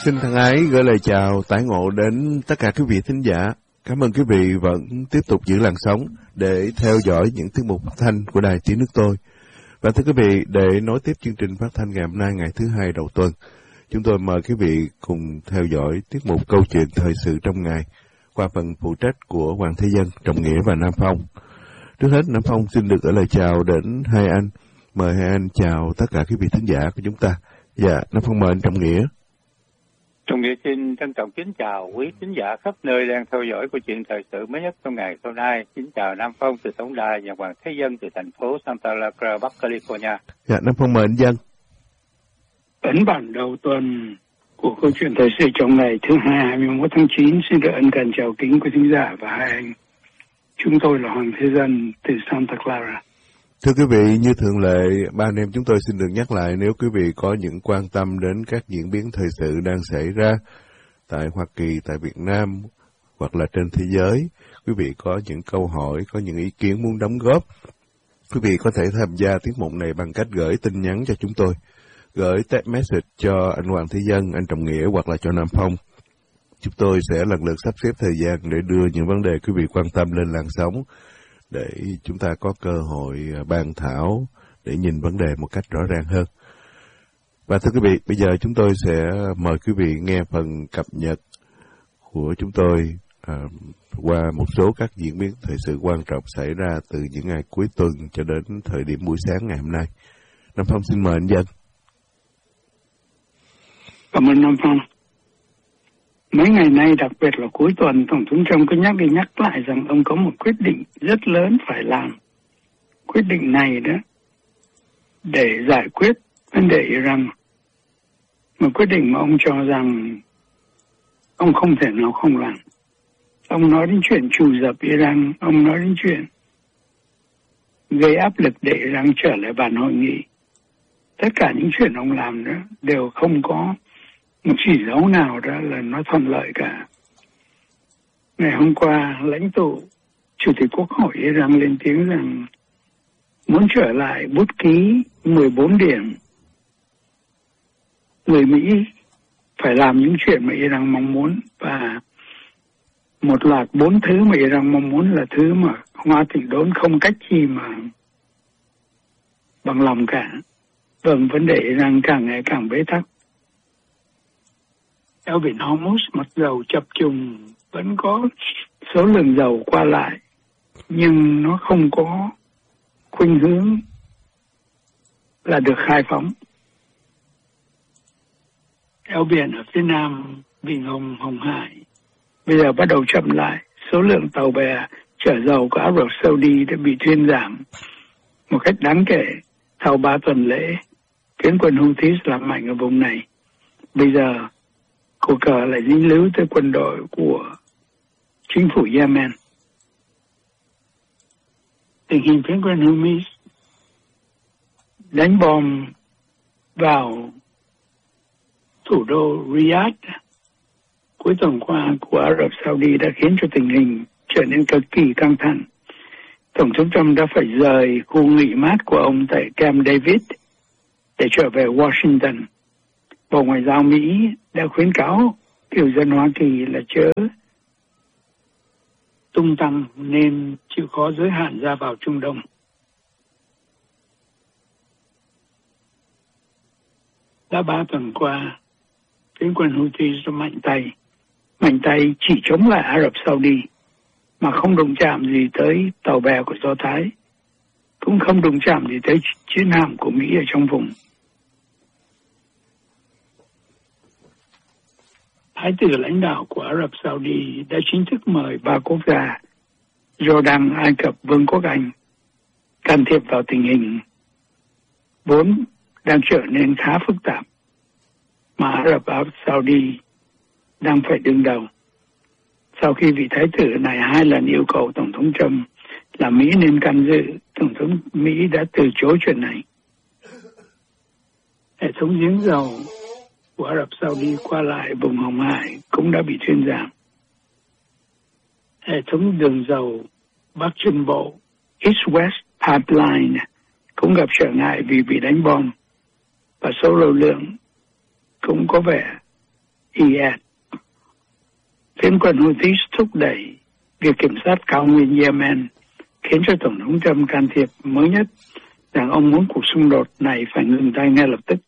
Xin thân ái gửi lời chào tái ngộ đến tất cả quý vị thính giả. Cảm ơn quý vị vẫn tiếp tục giữ làn sóng để theo dõi những tiết mục phát thanh của Đài Tiếng Nước Tôi. Và thưa quý vị, để nối tiếp chương trình phát thanh ngày hôm nay, ngày thứ Hai đầu tuần, chúng tôi mời quý vị cùng theo dõi tiết mục Câu chuyện thời sự trong ngày qua phần phụ trách của Hoàng Thế Dân, Trọng Nghĩa và Nam Phong. Trước hết, Nam Phong xin được gửi lời chào đến hai anh. Mời hai anh chào tất cả quý vị thính giả của chúng ta. Dạ, Nam Phong mời anh Trọng Nghĩa. Trọng Nghĩa xin trân trọng kính chào quý thính giả khắp nơi đang theo dõi câu chuyện thời sự mới nhất trong ngày hôm nay. Kính chào Nam Phong từ Tổng Đài và Hoàng Thế Dân từ thành phố Santa Clara, Bắc California. Dạ, Nam Phong mời anh Dân. Ấn bản đầu tuần của câu chuyện thời sự trong ngày thứ Hai 21 tháng 9 xin được ân cần chào kính quý thính giả và hai anh. Chúng tôi là Hoàng Thế Dân từ Santa Clara. Thưa quý vị, như thường lệ, ba anh em chúng tôi xin được nhắc lại, nếu quý vị có những quan tâm đến các diễn biến thời sự đang xảy ra tại Hoa Kỳ, tại Việt Nam hoặc là trên thế giới, quý vị có những câu hỏi, có những ý kiến muốn đóng góp, quý vị có thể tham gia tiết mục này bằng cách gửi tin nhắn cho chúng tôi. Gửi text message cho anh Hoàng Thế Dân, anh Trọng Nghĩa hoặc là cho Nam Phong. Chúng tôi sẽ lần lượt sắp xếp thời gian để đưa những vấn đề quý vị quan tâm lên làn sóng, để chúng ta có cơ hội bàn thảo, để nhìn vấn đề một cách rõ ràng hơn. Và thưa quý vị, bây giờ chúng tôi sẽ mời quý vị nghe phần cập nhật của chúng tôi qua một số các diễn biến thời sự quan trọng xảy ra từ những ngày cuối tuần cho đến thời điểm buổi sáng ngày hôm nay. Nam Phong xin mời anh Dân. Cảm ơn Nam Phong. Mấy ngày nay, đặc biệt là cuối tuần, Tổng thống Trump cứ nhắc đi nhắc lại rằng ông có một quyết định rất lớn phải làm. Quyết định này đó để giải quyết vấn đề Iran. Một quyết định mà ông cho rằng ông không thể nào không làm. Ông nói đến chuyện trù dập Iran, ông nói đến chuyện gây áp lực để Iran trở lại bàn hội nghị. Tất cả những chuyện ông làm đó đều không có một chỉ dấu nào đó là nó thuận lợi cả. Ngày hôm qua, lãnh tụ Chủ tịch Quốc hội Iran lên tiếng rằng muốn trở lại bút ký 14 điểm. Người Mỹ phải làm những chuyện mà Iran mong muốn, và một loạt 4 thứ mà Iran mong muốn là thứ mà Hoa Thịnh Đốn không cách gì mà bằng lòng cả. Vâng, vấn đề Iran càng ngày càng bế tắc. Eo biển Hormuz mặc dầu chập trùng vẫn có số lượng dầu qua lại, nhưng nó không có khuynh hướng là được khai phóng. Eo biển ở phía nam Vịnh Hồng Hải bây giờ bắt đầu chậm lại. Số lượng tàu bè chở dầu của Ả Rập Saudi đã bị thuyên giảm một cách đáng kể sau 3 tuần lễ phiến quân Houthi làm mạnh ở vùng này. Bây giờ cuộc cờ lại dính líu tới quân đội của chính phủ Yemen. Tình hình phiến quân Houthi đánh bom vào thủ đô Riyadh cuối tuần qua của Ả Rập Saudi đã khiến cho tình hình trở nên cực kỳ căng thẳng. Tổng thống Trump đã phải rời khu nghỉ mát của ông tại Camp David để trở về Washington. Bộ Ngoại giao Mỹ đã khuyến cáo kiều dân Hoa Kỳ là chớ tung tăng nên chịu khó giới hạn ra vào Trung Đông. Đã 3 tuần qua, phiến quân Houthi mạnh tay chỉ chống lại Ả Rập Saudi, mà không đụng chạm gì tới tàu bè của Do Thái, cũng không đụng chạm gì tới chiến hạm của Mỹ ở trong vùng. Thái tử lãnh đạo của Ả Rập Saudi đã chính thức mời 3 quốc gia Jordan, Ai Cập, Vương quốc Anh can thiệp vào tình hình vốn đang trở nên khá phức tạp mà Ả Rập Saudi đang phải đương đầu. Sau khi vị thái tử này 2 lần yêu cầu Tổng thống Trump là Mỹ nên can dự, Tổng thống Mỹ đã từ chối chuyện này. Hệ thống giếng dầu của Ả Rập Saudi qua lại vùng Hồng Hải cũng đã bị thuyên giảm. Hệ thống đường dầu Bắc Trung Bộ East-West Pipeline cũng gặp trở ngại vì bị đánh bom, và số lưu lượng cũng có vẻ IS. Phiến quân Houthi thúc đẩy việc kiểm soát cao nguyên Yemen, khiến cho Tổng thống Trump can thiệp mới nhất rằng ông muốn cuộc xung đột này phải ngừng tay ngay lập tức.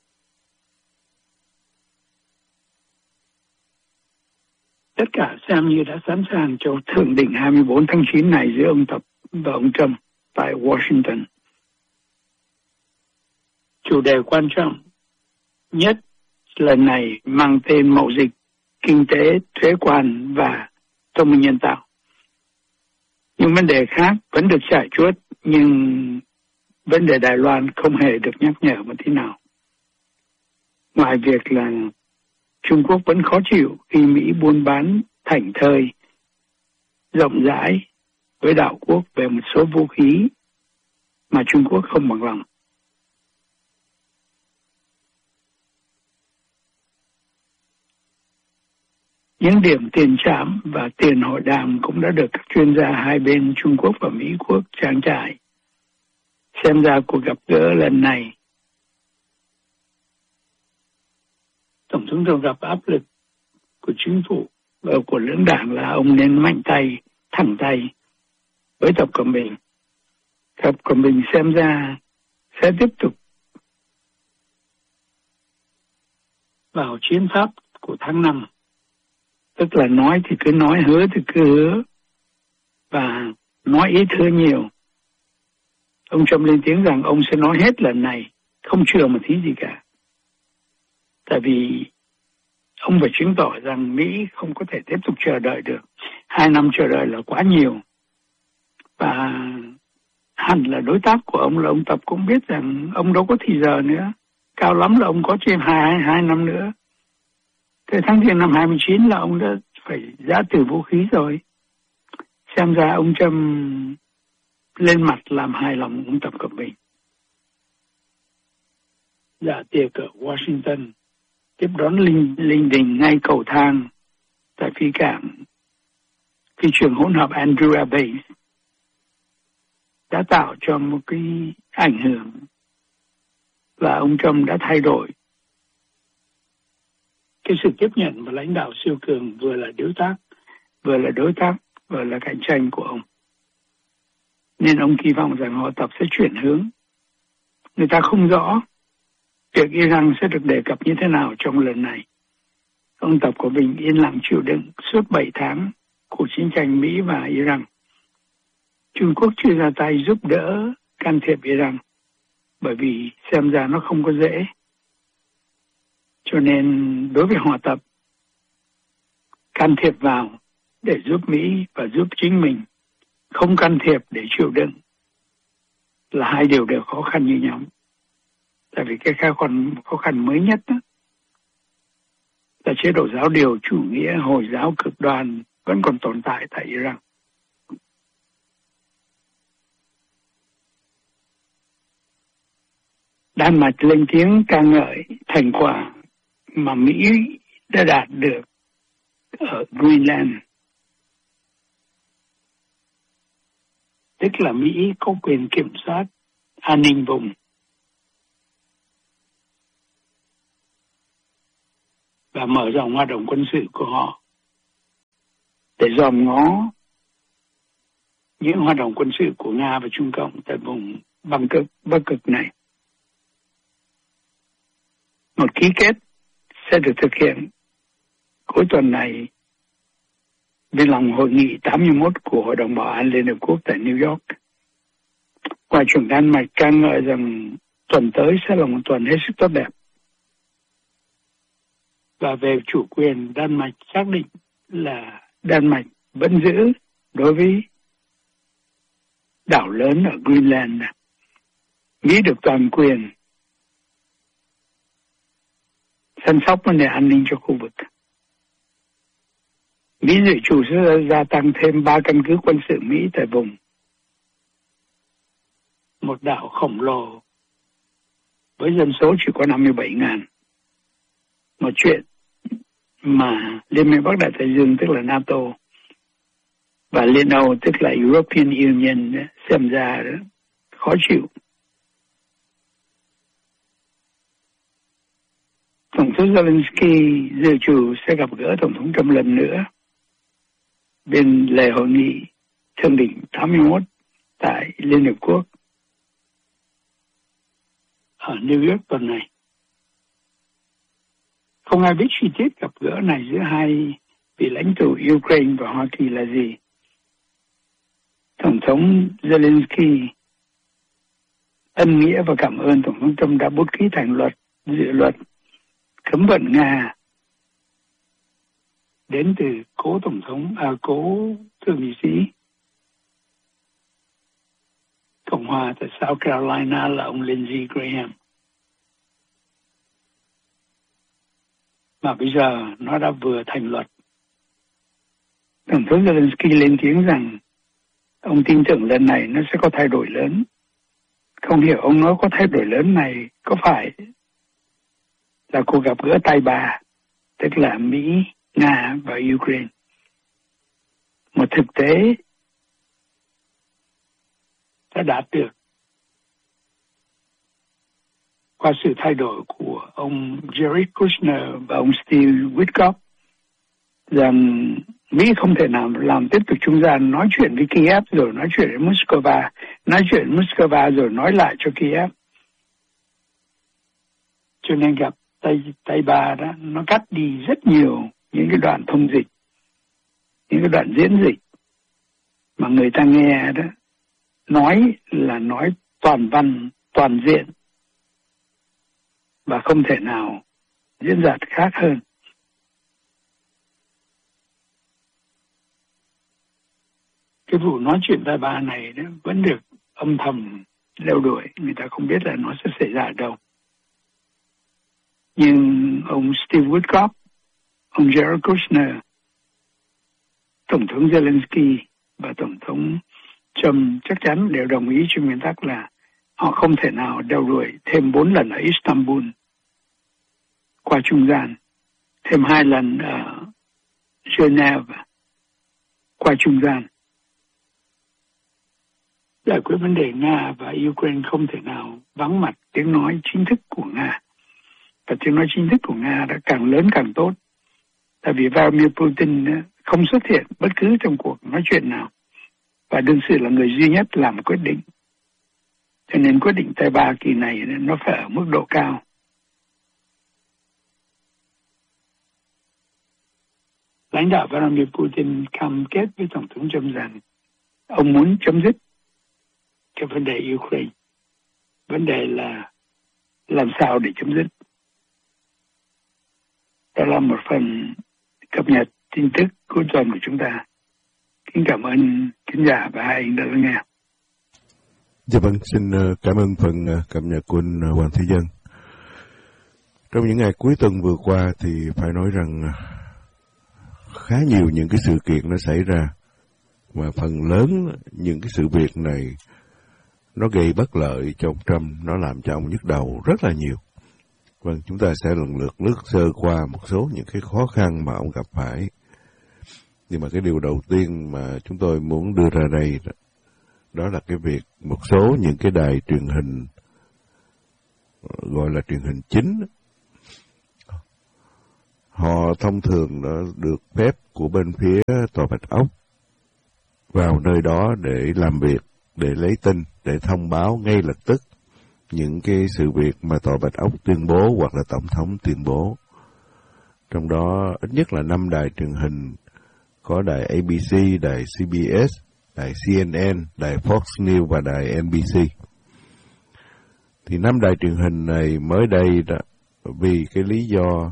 Tất cả xem như đã sẵn sàng cho thượng đỉnh 24 tháng 9 này giữa ông Tập và ông Trump tại Washington. Chủ đề quan trọng nhất lần này mang tên mậu dịch, kinh tế, thuế quan và thông minh nhân tạo. Những vấn đề khác vẫn được trải chuốt, nhưng vấn đề Đài Loan không hề được nhắc nhở một tí nào. Ngoài việc là Trung Quốc vẫn khó chịu khi Mỹ buôn bán thảnh thơi, rộng rãi với đảo quốc về một số vũ khí mà Trung Quốc không bằng lòng. Những điểm tiền trạm và tiền hội đàm cũng đã được các chuyên gia hai bên Trung Quốc và Mỹ Quốc trang trải. Xem ra cuộc gặp gỡ lần này, Tổng thống Trump gặp áp lực của chính phủ và của lưỡng đảng là ông nên mạnh tay, thẳng tay với Tập Cận Bình. Tập Cận Bình xem ra sẽ tiếp tục vào chiến pháp của tháng 5. Tức là nói thì cứ nói, hứa thì cứ hứa, và nói ít hứa nhiều. Ông Trump lên tiếng rằng ông sẽ nói hết lần này, không chừa một tí gì cả. Tại vì ông phải chứng tỏ rằng Mỹ không có thể tiếp tục chờ đợi được. 2 năm chờ đợi là quá nhiều. Và hẳn là đối tác của ông là ông Tập cũng biết rằng ông đâu có thì giờ nữa. Cao lắm là ông có trên 2 năm nữa. Tới tháng Giêng năm 29 là ông đã phải giã từ vũ khí rồi. Xem ra ông Trump lên mặt làm hài lòng ông Tập Cận Bình. Dạ tiệc ở Washington, tiếp đón linh đình ngay cầu thang tại phi trường hỗn hợp Andrew Air Base đã tạo cho một cái ảnh hưởng, và ông Trump đã thay đổi cái sự tiếp nhận và lãnh đạo siêu cường, vừa là đối tác, vừa là cạnh tranh của ông. Nên ông kỳ vọng rằng họ Tập sẽ chuyển hướng. Người ta không rõ việc Iran sẽ được đề cập như thế nào trong lần này. Ông Tập của mình yên lặng chịu đựng suốt 7 tháng cuộc chiến tranh Mỹ và Iran. Trung Quốc chưa ra tay giúp đỡ can thiệp Iran, bởi vì xem ra nó không có dễ. Cho nên đối với họ Tập, can thiệp vào để giúp Mỹ và giúp chính mình, không can thiệp để chịu đựng, là hai điều đều khó khăn như nhau. Tại vì cái khó khăn mới nhất đó, là chế độ giáo điều chủ nghĩa Hồi giáo cực đoan vẫn còn tồn tại tại Iran. Đan Mạch lên tiếng ca ngợi thành quả mà Mỹ đã đạt được ở Greenland. Tức là Mỹ có quyền kiểm soát an ninh vùng. Và mở rộng hoạt động quân sự của họ để dòm ngó những hoạt động quân sự của Nga và Trung Cộng tại vùng Bắc Cực này. Một ký kết sẽ được thực hiện cuối tuần này bên lòng hội nghị 81 của Hội đồng Bảo an Liên Hợp Quốc tại New York. Ngoại trưởng Đan Mạch ca ngợi rằng tuần tới sẽ là một tuần hết sức tốt đẹp. Và về chủ quyền, Đan Mạch xác định là Đan Mạch vẫn giữ đối với đảo lớn ở Greenland. Mỹ được toàn quyền chăm sóc vấn đề an ninh cho khu vực. Mỹ dự trù sẽ gia tăng thêm 3 căn cứ quân sự Mỹ tại vùng. Một đảo khổng lồ với dân số chỉ có 57.000. Một chuyện mà Liên minh Bắc Đại Tây Dương tức là NATO và Liên Âu tức là European Union xem ra khó chịu. Tổng thống Zelensky dự trù sẽ gặp gỡ Tổng thống Trump lần nữa bên lề hội nghị thượng đỉnh 81 tại Liên Hợp Quốc ở New York tuần này. Không ai biết chi tiết gặp gỡ này giữa hai vị lãnh tụ Ukraine và Hoa Kỳ là gì. Tổng thống Zelensky ân nghĩa và cảm ơn Tổng thống Trump đã bút ký thành dự luật cấm vận Nga đến từ cố thượng nghị sĩ Cộng hòa tại South Carolina là ông Lindsey Graham. Mà bây giờ nó đã vừa thành luật. Tổng thống Zelensky lên tiếng rằng ông tin tưởng lần này nó sẽ có thay đổi lớn. Không hiểu ông nói có thay đổi lớn này có phải là cuộc gặp gỡ tay ba, tức là Mỹ, Nga và Ukraine. Một thực tế đã đạt được qua sự thay đổi của ông Jared Kushner và ông Steve Witkoff rằng Mỹ không thể nào làm tiếp tục trung gian nói chuyện với Kiev rồi nói chuyện với Moscow, nói chuyện với Moscow rồi nói lại cho Kiev. Cho nên gặp tay ba đó, nó cắt đi rất nhiều những cái đoạn thông dịch, những cái đoạn diễn dịch mà người ta nghe đó nói là nói toàn văn, toàn diện và không thể nào diễn đạt khác hơn. Cái vụ nói chuyện tay ba này đó vẫn được âm thầm đeo đuổi, người ta không biết là nó sẽ xảy ra ở đâu. Nhưng ông Steve Witkoff, ông Jared Kushner, Tổng thống Zelensky và Tổng thống Trump chắc chắn đều đồng ý trên nguyên tắc là họ không thể nào đeo đuổi thêm 4 lần ở Istanbul qua trung gian, thêm 2 lần ở Geneva qua trung gian. Giải quyết vấn đề Nga và Ukraine không thể nào vắng mặt tiếng nói chính thức của Nga. Và tiếng nói chính thức của Nga đã càng lớn càng tốt. Tại vì Vladimir Putin không xuất hiện bất cứ trong cuộc nói chuyện nào. Và đương sự là người duy nhất làm quyết định. Cho nên quyết định tay ba kỳ này nó phải ở mức độ cao. Lãnh đạo Vladimir Putin cam kết với Tổng thống Trump rằng ông muốn chấm dứt cái vấn đề Ukraine. Vấn đề là làm sao để chấm dứt. Đó là một phần cập nhật tin tức cuối tuần của chúng ta. Kính cảm ơn khán giả và hai anh đã lắng nghe. Dạ vâng, xin cảm ơn phần cập nhật của anh Hoàng Thế Dân. Trong những ngày cuối tuần vừa qua thì phải nói rằng khá nhiều những cái sự kiện nó xảy ra, và phần lớn những cái sự việc này nó gây bất lợi cho ông Trump, nó làm cho ông nhức đầu rất là nhiều. Vâng, chúng ta sẽ lần lượt lướt sơ qua một số những cái khó khăn mà ông gặp phải. Nhưng mà cái điều đầu tiên mà chúng tôi muốn đưa ra đây đó là cái việc một số những cái đài truyền hình gọi là truyền hình chính, họ thông thường đã được phép của bên phía Tòa Bạch Ốc vào nơi đó để làm việc, để lấy tin, để thông báo ngay lập tức những cái sự việc mà Tòa Bạch Ốc tuyên bố hoặc là Tổng thống tuyên bố. Trong đó ít nhất là 5 đài truyền hình, có đài ABC, đài CBS, đài CNN, đài Fox News và đài NBC. Thì 5 đài truyền hình này mới đây đã, vì cái lý do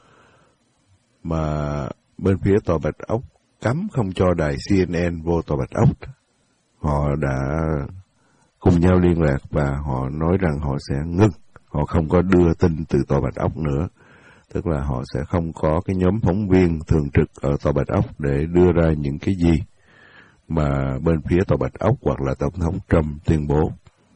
mà bên phía Tòa Bạch Ốc cấm không cho đài CNN vô Tòa Bạch Ốc, họ đã cùng nhau liên lạc và họ nói rằng họ sẽ ngưng, họ không có đưa tin từ Tòa Bạch Ốc nữa. Tức là họ sẽ không có cái nhóm phóng viên thường trực ở Tòa Bạch Ốc để đưa ra những cái gì mà bên phía Tòa Bạch Ốc hoặc là Tổng thống Trump tuyên bố.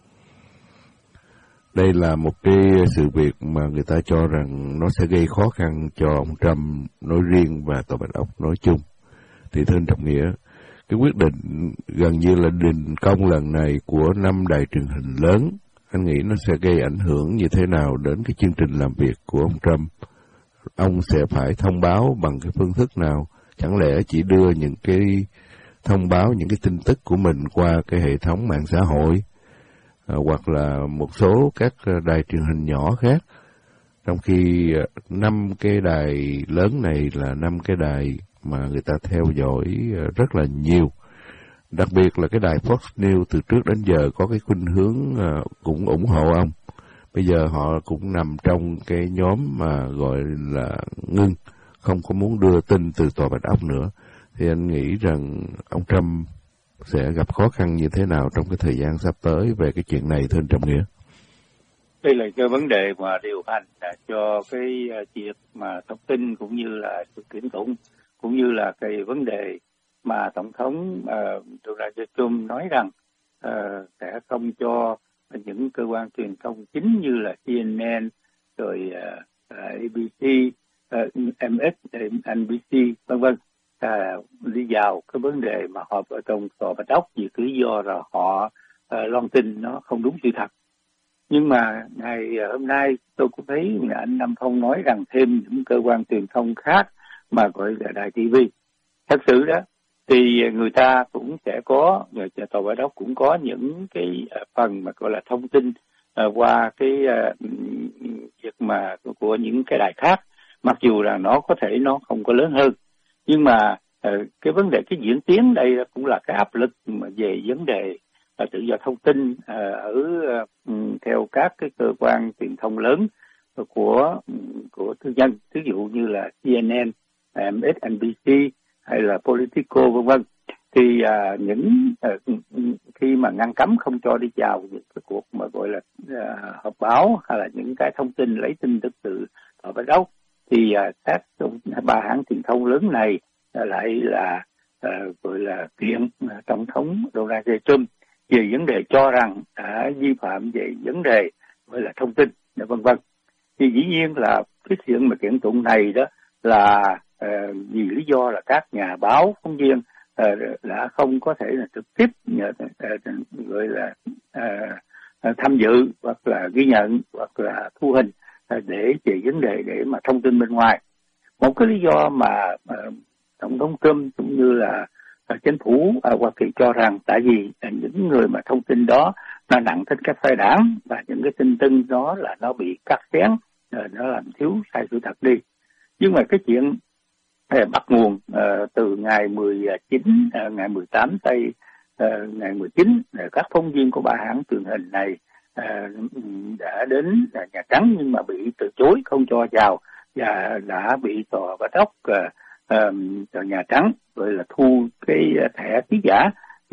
Đây là một cái sự việc mà người ta cho rằng nó sẽ gây khó khăn cho ông Trump nói riêng và Tòa Bạch Ốc nói chung. Thì thưa anh Trọng Nghĩa, cái quyết định gần như là đình công lần này của 5 đài truyền hình lớn, anh nghĩ nó sẽ gây ảnh hưởng như thế nào đến cái chương trình làm việc của ông Trump ông sẽ phải thông báo bằng cái phương thức nào? Chẳng lẽ chỉ đưa những cái thông báo, những cái tin tức của mình qua cái hệ thống mạng xã hội, hoặc là một số các đài truyền hình nhỏ khác, trong khi 5 cái đài lớn này là 5 cái đài mà người ta theo dõi rất là nhiều. Đặc biệt là cái đài Fox News từ trước đến giờ có cái khuynh hướng cũng ủng hộ ông. Bây giờ họ cũng nằm trong cái nhóm mà gọi là ngưng, không có muốn đưa tin từ Tòa Bạch Ốc nữa. Thì anh nghĩ rằng ông Trump sẽ gặp khó khăn như thế nào trong cái thời gian sắp tới về cái chuyện này, thưa anh Trọng Nghĩa? Đây là cái vấn đề mà điều hành cho cái việc mà thông tin cũng như là sự kiểm tụng, cũng như là cái vấn đề mà Tổng thống Donald Trump nói rằng sẽ không cho những cơ quan truyền thông chính như là CNN, rồi ABC, MSNBC, vân vân đi vào cái vấn đề mà họp ở trong Tòa Bạch Ốc vì lý do là họ loan tin nó không đúng sự thật. Nhưng mà ngày hôm nay tôi cũng thấy anh Nam Phong nói rằng thêm những cơ quan truyền thông khác mà gọi là đài TV. Thật sự đó thì người ta cũng sẽ có, Tòa Bạch Ốc cũng có những cái phần mà gọi là thông tin qua cái việc mà của những cái đài khác, mặc dù là nó có thể nó không có lớn hơn. Nhưng mà cái vấn đề, cái diễn tiến đây cũng là cái áp lực mà về vấn đề tự do thông tin theo các cái cơ quan truyền thông lớn của tư nhân, ví dụ như là CNN, MSNBC hay là Politico vân vân. Thì khi mà ngăn cấm không cho đi vào những cái cuộc mà gọi là họp báo hay là những cái thông tin lấy tin tức từ Tòa Bạch Ốc, thì các ba hãng truyền thông lớn này lại là gọi là kiện Tổng thống Donald Trump về vấn đề cho rằng đã vi phạm về vấn đề gọi là thông tin vân vân. Thì dĩ nhiên là cái chuyện mà kiện tụng này đó là vì lý do là các nhà báo, phóng viên đã không có thể là trực tiếp gọi là tham dự hoặc là ghi nhận hoặc là thu hình để về vấn đề để mà thông tin bên ngoài. Một cái lý do mà Tổng thống Trump cũng như là chính phủ Hoa Kỳ cho rằng tại vì những người mà thông tin đó nó nặng tính cách phái đảng và những cái tin tức đó là nó bị cắt xén, nó làm thiếu sai sự thật đi. Nhưng mà cái chuyện bắt nguồn từ ngày 18 tây ngày 19, các phóng viên của ba hãng truyền hình này đã đến Nhà Trắng nhưng mà bị từ chối không cho vào và đã bị Tòa Bạch Ốc Nhà Trắng gọi là thu cái thẻ ký giả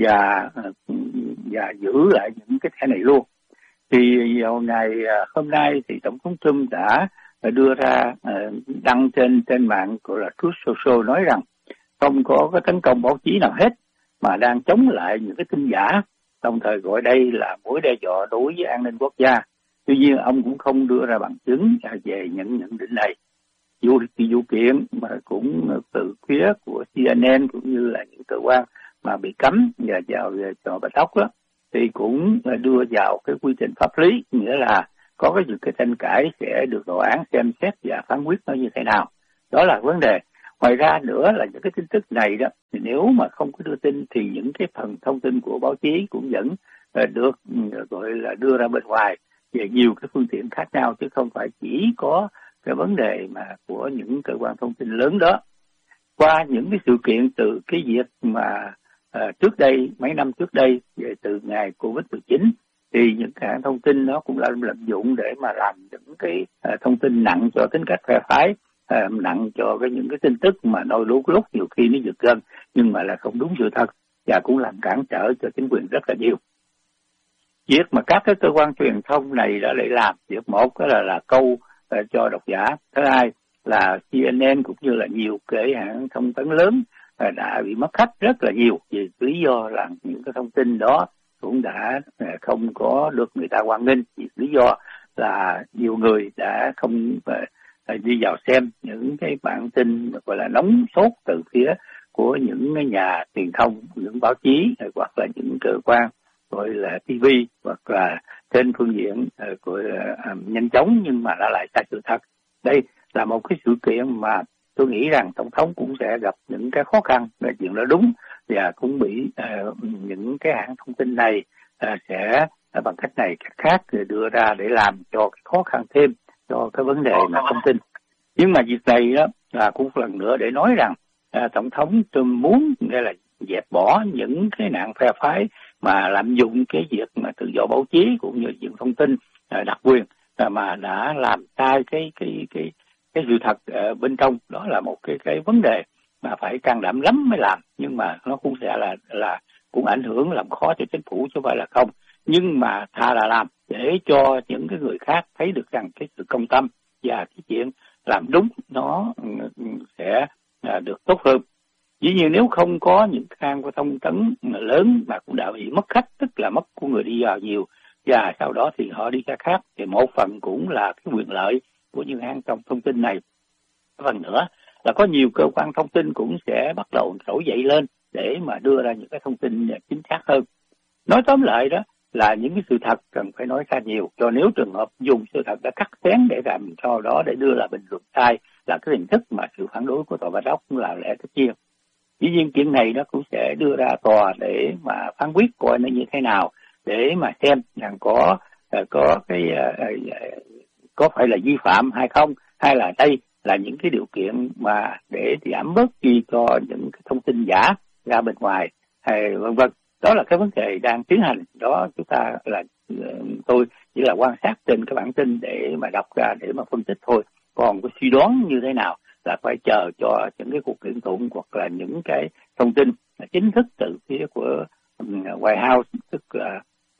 và giữ lại những cái thẻ này luôn. Thì vào ngày hôm nay thì Tổng thống Trump đã đưa ra đăng trên mạng gọi là Truth Social nói rằng không có cái tấn công báo chí nào hết mà đang chống lại những cái tin giả, đồng thời gọi đây là mối đe dọa đối với an ninh quốc gia. Tuy nhiên ông cũng không đưa ra bằng chứng về những nhận định này. Vụ kiện mà cũng từ phía của CNN cũng như là những cơ quan mà bị cấm và vào Tòa Bạch Ốc đó, thì cũng đưa vào cái quy trình pháp lý, nghĩa là có cái tranh cãi sẽ được tòa án xem xét và phán quyết nó như thế nào. Đó là vấn đề. Ngoài ra nữa là những cái tin tức này đó, thì nếu mà không có đưa tin thì những cái phần thông tin của báo chí cũng vẫn được gọi là đưa ra bên ngoài về nhiều cái phương tiện khác nhau, chứ không phải chỉ có cái vấn đề mà của những cơ quan thông tin lớn đó. Qua những cái sự kiện từ cái việc mà trước đây, mấy năm trước đây, về từ ngày Covid-19, thì những cái hãng thông tin nó cũng lợi dụng để mà làm những cái thông tin nặng cho tính cách phe phái, nặng cho những cái tin tức mà đôi lúc nhiều khi nó giật gân nhưng mà là không đúng sự thật và cũng làm cản trở cho chính quyền rất là nhiều. Việc mà các cái cơ quan truyền thông này đã lại làm, việc một đó là câu cho độc giả, thứ hai là CNN cũng như là nhiều cái hãng thông tấn lớn đã bị mất khách rất là nhiều vì lý do là những cái thông tin đó cũng đã không có được người ta hoan nghênh, vì lý do là nhiều người đã không đi vào xem những cái bản tin gọi là nóng sốt từ phía của những nhà truyền thông, những báo chí hoặc là những cơ quan gọi là TV hoặc là trên phương diện gọi là nhanh chóng nhưng mà nó lại sai sự thật. Đây là một cái sự kiện mà tôi nghĩ rằng Tổng thống cũng sẽ gặp những cái khó khăn, là chuyện đó đúng, và cũng bị những cái hãng thông tin này sẽ bằng cách này cách khác đưa ra để làm cho cái khó khăn thêm cho cái vấn đề mà thông tin. Nhưng mà việc này đó là cũng lần nữa để nói rằng Tổng thống Trump muốn nghĩa là dẹp bỏ những cái nạn phe phái mà lạm dụng cái việc mà tự do báo chí cũng như chuyện thông tin đặc quyền mà đã làm sai cái sự thật ở bên trong. Đó là một cái vấn đề mà phải can đảm lắm mới làm, nhưng mà nó cũng sẽ là cũng ảnh hưởng làm khó cho chính phủ chứ không phải là không. Nhưng mà thà là làm để cho những cái người khác thấy được rằng cái sự công tâm và cái chuyện làm đúng nó sẽ được tốt hơn. Dĩ nhiên nếu không có những hãng của thông tấn lớn mà cũng đã bị mất khách, tức là mất của người đi vào nhiều, và sau đó thì họ đi ra khác, thì một phần cũng là cái quyền lợi của những hãng thông tin này. Phần nữa là có nhiều cơ quan thông tin cũng sẽ bắt đầu trỗi dậy lên để mà đưa ra những cái thông tin chính xác hơn. Nói tóm lại đó là những cái sự thật cần phải nói ra nhiều, cho nếu trường hợp dùng sự thật đã cắt xén để làm cho đó để đưa ra bình luận sai là cái hình thức mà sự phản đối của tòa Bạch Ốc cũng là lẽ tất nhiên. Dĩ nhiên chuyện này nó cũng sẽ đưa ra tòa để mà phán quyết coi nó như thế nào, để mà xem rằng có phải là vi phạm hay không, hay là đây là những cái điều kiện mà để giảm bớt chi cho những cái thông tin giả ra bên ngoài hay vân vân. Đó là cái vấn đề đang tiến hành. Đó chúng ta là tôi chỉ là quan sát trên cái bản tin để mà đọc ra để mà phân tích thôi. Còn cái suy đoán như thế nào là phải chờ cho những cái cuộc kiện tụng hoặc là những cái thông tin chính thức từ phía của White House, tức là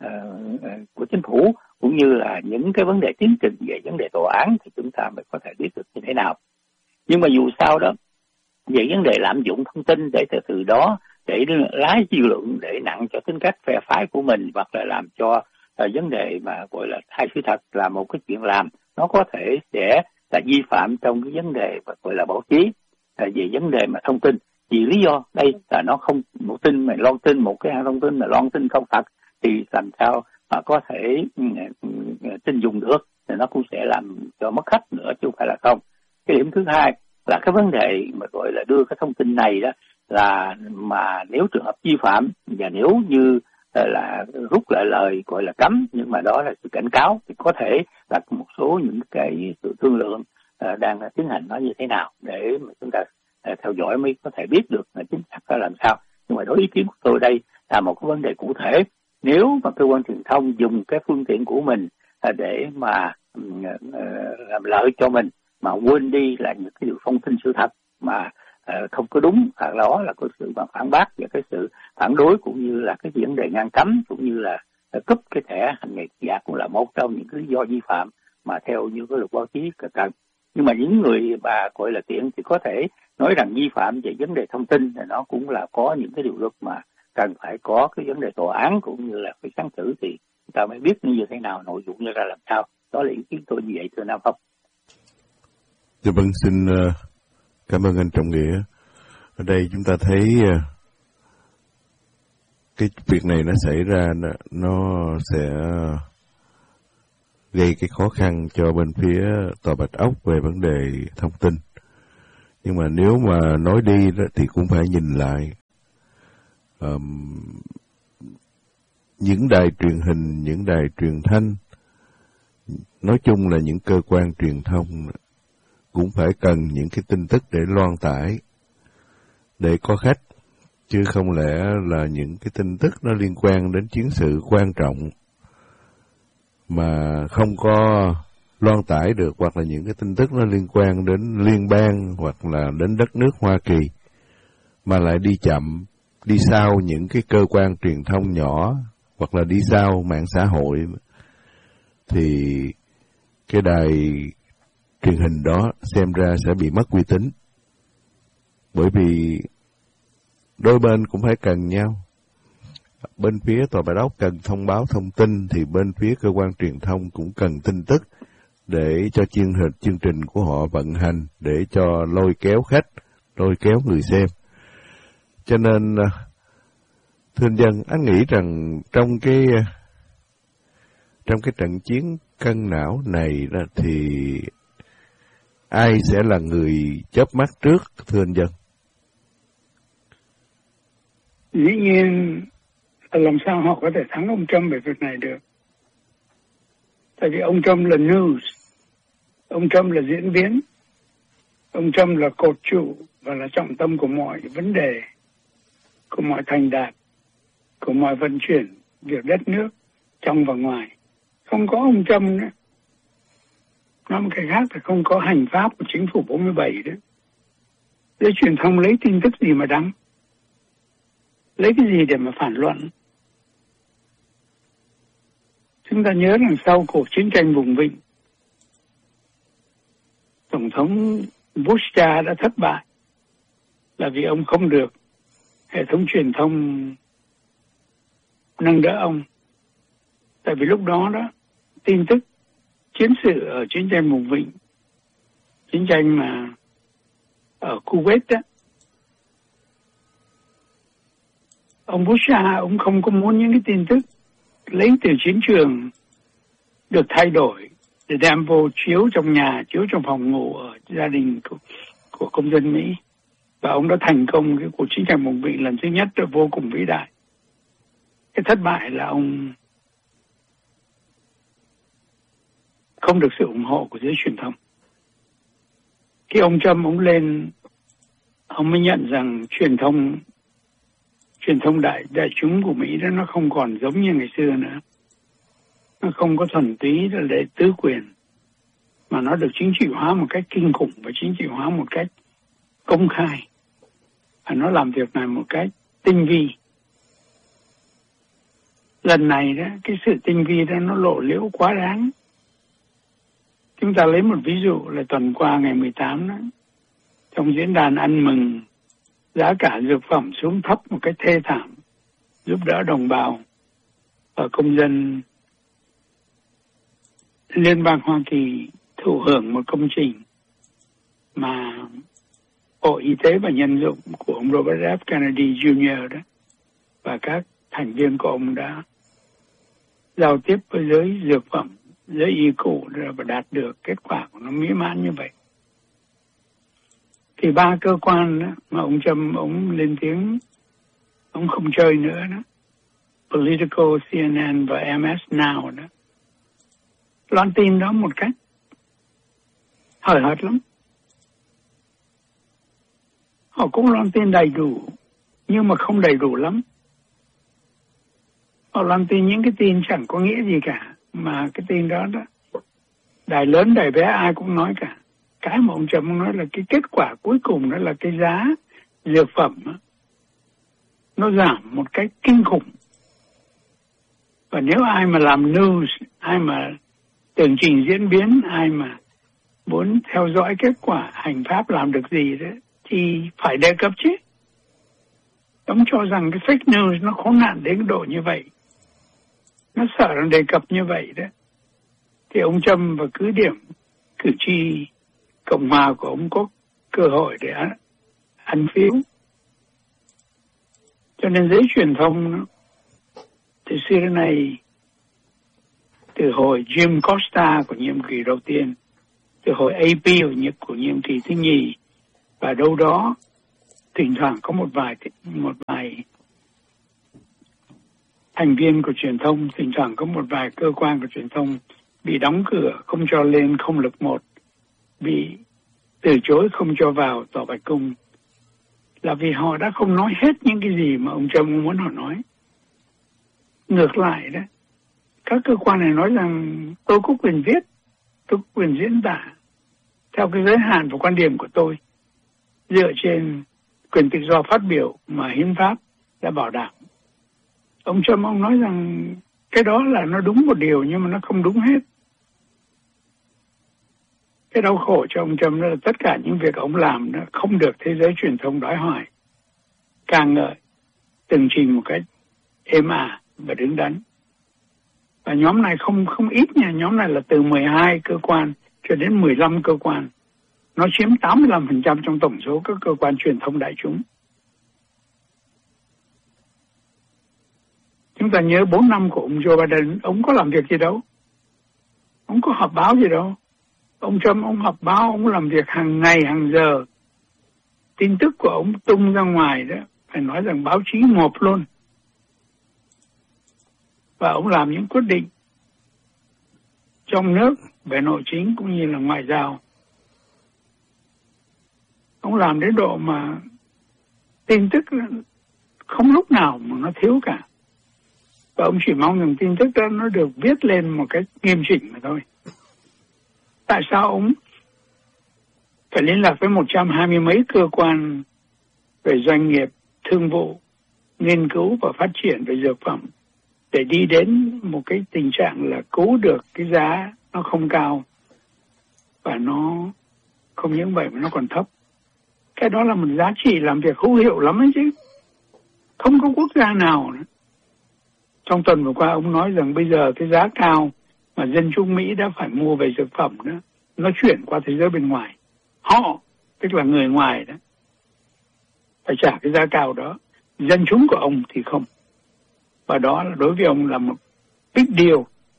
của chính phủ, cũng như là những cái vấn đề tiến trình về vấn đề tòa án thì chúng ta mới có thể biết được như thế nào. Nhưng mà dù sao đó, về vấn đề lạm dụng thông tin để từ đó để lái dư luận để nặng cho tính cách phe phái của mình, hoặc là làm cho vấn đề mà gọi là thay sự thật là một cái chuyện làm, nó có thể sẽ là vi phạm trong cái vấn đề mà gọi là báo chí, về vấn đề mà thông tin. Vì lý do đây là nó không một tin mà loan tin, một cái hãng thông tin mà loan tin không thật thì làm sao mà có thể tin dùng được, thì nó cũng sẽ làm cho mất khách nữa chứ không phải là không. Cái điểm thứ hai là cái vấn đề mà gọi là đưa cái thông tin này đó là mà nếu trường hợp vi phạm và nếu như là rút lại lời gọi là cấm, nhưng mà đó là sự cảnh cáo, thì có thể là một số những cái sự thương lượng đang tiến hành nó như thế nào để mà chúng ta theo dõi mới có thể biết được là chính xác là làm sao. Nhưng mà đối ý kiến của tôi đây là một cái vấn đề cụ thể. Nếu mà cơ quan truyền thông dùng cái phương tiện của mình để mà làm lợi cho mình mà quên đi là những cái điều thông tin sự thật mà không có đúng, hoặc đó là có sự mà phản bác và cái sự phản đối, cũng như là cái vấn đề ngăn cấm, cũng như là cúp cái thẻ hành nghề giả cũng là một trong những cái lý do vi phạm mà theo như cái luật báo chí cần. Nhưng mà những người mà gọi là tiện thì có thể nói rằng vi phạm về vấn đề thông tin thì nó cũng là có những cái điều luật mà cần phải có cái vấn đề tòa án cũng như là phải xét xử, thì chúng ta mới biết như thế nào, nội dung như ra làm sao. Đó là ý kiến tôi như vậy, thưa Nam Phong. Dạ vâng, xin cảm ơn anh Trọng Nghĩa. Ở đây chúng ta thấy cái việc này nó xảy ra, nó sẽ gây cái khó khăn cho bên phía tòa Bạch Ốc về vấn đề thông tin. Nhưng mà nếu mà nói đi đó, thì cũng phải nhìn lại những đài truyền hình, những đài truyền thanh, nói chung là những cơ quan truyền thông cũng phải cần những cái tin tức để loan tải, để có khách, chứ không lẽ là những cái tin tức nó liên quan đến chiến sự quan trọng mà không có loan tải được, hoặc là những cái tin tức nó liên quan đến liên bang hoặc là đến đất nước Hoa Kỳ mà lại đi chậm, đi sau những cái cơ quan truyền thông nhỏ hoặc là đi sau mạng xã hội, thì cái đài truyền hình đó xem ra sẽ bị mất uy tín. Bởi vì đôi bên cũng phải cần nhau. Bên phía tòa Bạch Ốc cần thông báo thông tin, thì bên phía cơ quan truyền thông cũng cần tin tức để cho chương trình của họ vận hành, để cho lôi kéo khách, lôi kéo người xem. Cho nên, thưa anh Dân, anh nghĩ rằng trong cái trận chiến cân não này đó, thì ai sẽ là người chớp mắt trước, thưa anh Dân? Dĩ nhiên làm sao họ có thể thắng ông Trump về việc này được? Tại vì ông Trump là news, ông Trump là diễn biến, ông Trump là cột trụ và là trọng tâm của mọi vấn đề, của mọi thành đạt, của mọi vận chuyển việc đất nước trong và ngoài. Không có ông Trump nữa, nói một cái khác là không có hành pháp của chính phủ 47 nữa. Giới truyền thông lấy tin tức gì mà đăng? Lấy cái gì để mà phản luận? Chúng ta nhớ rằng sau cuộc chiến tranh vùng vịnh, Tổng thống Bush cha đã thất bại là vì ông không được hệ thống truyền thông nâng đỡ ông. Tại vì lúc đó tin tức chiến sự ở chiến tranh vùng vịnh, chiến tranh mà ở Kuwait đó, ông Bush cha ông không có muốn những cái tin tức lấy từ chiến trường được thay đổi để đem vô chiếu trong nhà, chiếu trong phòng ngủ ở gia đình của công dân Mỹ. Và ông đã thành công cái cuộc chiến tranh vùng vịnh lần thứ nhất là vô cùng vĩ đại. Cái thất bại là ông không được sự ủng hộ của giới truyền thông. Khi ông Trump ông lên, ông mới nhận rằng truyền thông đại chúng của Mỹ đó nó không còn giống như ngày xưa nữa. Nó không có thuần túy là để tứ quyền, mà nó được chính trị hóa một cách kinh khủng và chính trị hóa một cách công khai. Và nó làm việc này một cách tinh vi. Lần này đó, cái sự tinh vi đó nó lộ liễu quá đáng. Chúng ta lấy một ví dụ là tuần qua ngày 18 đó, trong diễn đàn ăn mừng, giá cả dược phẩm xuống thấp một cách thê thảm, giúp đỡ đồng bào và công dân Liên bang Hoa Kỳ thụ hưởng một công trình mà Bộ Y tế và Nhân dụng của ông Robert F. Kennedy Jr. đó và các thành viên của ông đã giao tiếp với giới dược phẩm, giới y cụ và đạt được kết quả của nó mỹ mãn như vậy. Thì ba cơ quan đó, mà ông Trump ông lên tiếng, ông không chơi nữa đó, Political, CNN và MS Now đó, loan tin đó một cách hời hợt lắm. Họ cũng loan tin đầy đủ, nhưng mà không đầy đủ lắm. Họ loan tin những cái tin chẳng có nghĩa gì cả, mà cái tin đó đài lớn đài bé ai cũng nói cả. Cái mà ông Trump nói là cái kết quả cuối cùng đó là cái giá dược phẩm đó, nó giảm một cách kinh khủng. Và nếu ai mà làm news, ai mà tường trình diễn biến, ai mà muốn theo dõi kết quả hành pháp làm được gì đó thì phải đề cập chứ. Ông cho rằng cái fake news nó khốn nạn đến độ như vậy, nó sợ rằng đề cập như vậy đó thì ông Trump và cứ điểm cử tri Cộng hòa của ông có cơ hội để ăn phiếu. Cho nên giới truyền thông từ xưa đến nay, từ hồi Jim Costa của nhiệm kỳ đầu tiên, từ hồi AP của nhiệm kỳ thứ nhì, và đâu đó thỉnh thoảng có một vài thành viên của truyền thông, thỉnh thoảng có một vài cơ quan của truyền thông bị đóng cửa, không cho lên không lực một, bị từ chối không cho vào tòa Bạch Cung, là vì họ đã không nói hết những cái gì mà ông Trump muốn họ nói. Ngược lại đó, các cơ quan này nói rằng tôi có quyền viết, tôi có quyền diễn tả theo cái giới hạn và quan điểm của tôi, dựa trên quyền tự do phát biểu mà hiến pháp đã bảo đảm. Ông Trump ông nói rằng cái đó là nó đúng một điều nhưng mà nó không đúng hết. Cái đau khổ cho ông Trump đó là tất cả những việc ông làm đó không được thế giới truyền thông đòi hỏi, càng ngợi, tường trình một cách êm ả và đứng đắn. Và nhóm này không ít nha, nhóm này là từ 12 cơ quan cho đến 15 cơ quan. Nó chiếm 85% trong tổng số các cơ quan truyền thông đại chúng. Chúng ta nhớ 4 năm của ông Joe Biden, ông có làm việc gì đâu. Ông có họp báo gì đâu. Ông Trump, ông họp báo, ông làm việc hàng ngày, hàng giờ. Tin tức của ông tung ra ngoài đó, phải nói rằng báo chí ngộp luôn. Và ông làm những quyết định trong nước về nội chính cũng như là ngoại giao. Ông làm đến độ mà tin tức không lúc nào mà nó thiếu cả. Và ông chỉ mong rằng tin tức đó nó được viết lên một cách nghiêm chỉnh mà thôi. Tại sao ông phải liên lạc với 120 mấy cơ quan về doanh nghiệp, thương vụ, nghiên cứu và phát triển về dược phẩm để đi đến một cái tình trạng là cứu được cái giá nó không cao và nó không những vậy mà nó còn thấp. Cái đó là một giá trị làm việc hữu hiệu lắm ấy chứ. Không có quốc gia nào nữa. Trong tuần vừa qua ông nói rằng bây giờ cái giá cao mà dân chúng Mỹ đã phải mua về dược phẩm đó, nó chuyển qua thế giới bên ngoài. Họ, tức là người ngoài đó, phải trả cái giá cao đó. Dân chúng của ông thì không. Và đó là đối với ông là một big deal.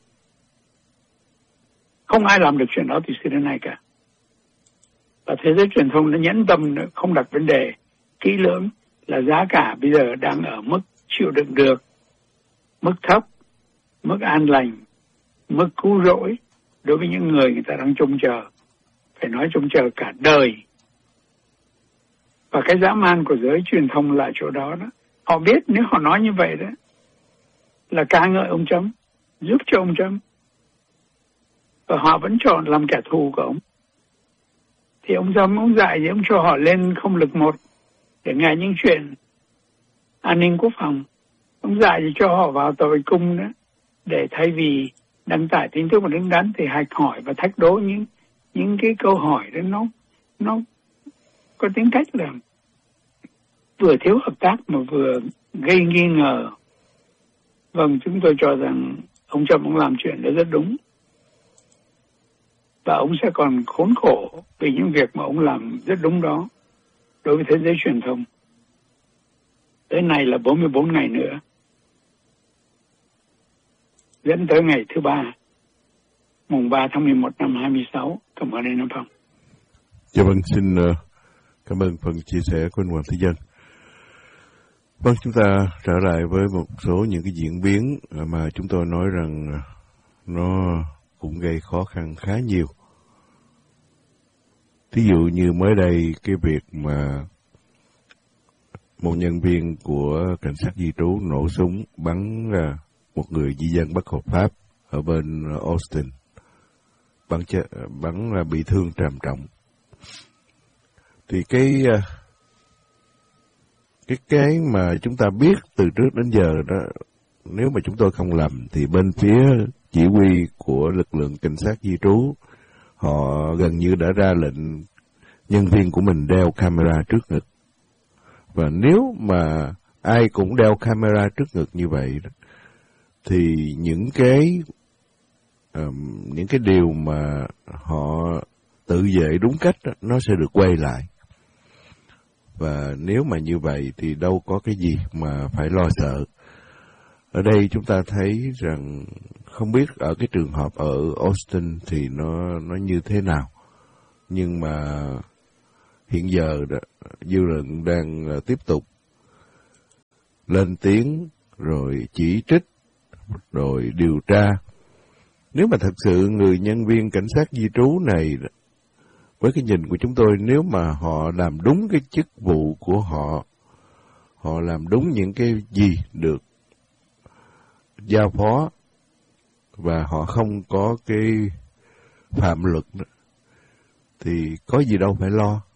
Không ai làm được chuyện đó từ xưa đến nay cả. Và thế giới truyền thông đã nhẫn tâm không đặt vấn đề kỹ lưỡng là giá cả bây giờ đang ở mức chịu đựng được, mức thấp, mức an lành, mức cứu rỗi đối với những người ta đang trông chờ. Phải nói trông chờ cả đời. Và cái dã man của giới truyền thông là chỗ đó đó. Họ biết nếu họ nói như vậy đó là ca ngợi ông Trump, giúp cho ông Trump. Và họ vẫn chọn làm kẻ thù của ông. Thì ông Trump, ông dạy thì ông cho họ lên không lực một để nghe những chuyện an ninh quốc phòng. Ông dạy thì cho họ vào tòa bạch cung đó để thay vì đăng tải tin tức mà đứng đắn thì hạch hỏi và thách đố những cái câu hỏi đó nó có tính cách là vừa thiếu hợp tác mà vừa gây nghi ngờ. Vâng, chúng tôi cho rằng ông Trump ông làm chuyện đó rất đúng. Và ông sẽ còn khốn khổ vì những việc mà ông làm rất đúng đó đối với thế giới truyền thông. Tới nay là 44 ngày nữa. Dẫn tới ngày thứ 3, mùng 3 tháng 11 năm 26. Cảm ơn anh Nam Phong. Dạ vâng, xin cảm ơn phần chia sẻ của anh Hoàng Thế Dân. Vâng, chúng ta trở lại với một số những cái diễn biến mà chúng tôi nói rằng nó cũng gây khó khăn khá nhiều. Thí dụ như mới đây cái việc mà một nhân viên của cảnh sát di trú nổ súng bắn ra một người di dân bất hợp pháp ở bên Austin, bắn ra bị thương trầm trọng. Thì cái mà chúng ta biết từ trước đến giờ đó, nếu mà chúng tôi không lầm thì bên phía chỉ huy của lực lượng cảnh sát di trú họ gần như đã ra lệnh nhân viên của mình đeo camera trước ngực. Và nếu mà ai cũng đeo camera trước ngực như vậy thì những cái điều mà họ tự vệ đúng cách đó, nó sẽ được quay lại. Và nếu mà như vậy thì đâu có cái gì mà phải lo sợ. Ở đây chúng ta thấy rằng không biết ở cái trường hợp ở Austin thì nó như thế nào. Nhưng mà hiện giờ dư luận đang tiếp tục lên tiếng rồi chỉ trích rồi điều tra. Nếu mà thật sự người nhân viên cảnh sát di trú này, với cái nhìn của chúng tôi, nếu mà họ làm đúng cái chức vụ của họ, họ làm đúng những cái gì được giao phó và họ không có cái phạm luật đó, thì có gì đâu phải lo.